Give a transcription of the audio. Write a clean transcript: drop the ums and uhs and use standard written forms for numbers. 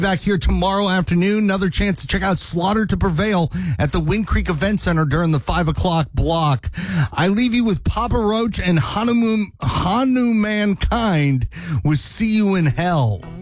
Back here tomorrow afternoon. Another chance to check out Slaughter to Prevail at the Wind Creek Event Center during the 5 o'clock block. I leave you with Papa Roach and Hanumankind with See You in Hell.